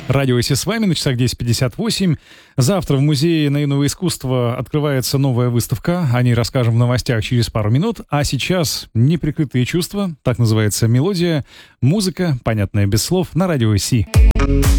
Радио Си с вами на часах 10:58. Завтра в Музее наивного искусства открывается новая выставка. О ней расскажем в новостях через пару минут. А сейчас «Неприкрытые чувства», так называется мелодия, музыка, понятная без слов, на Радио Си.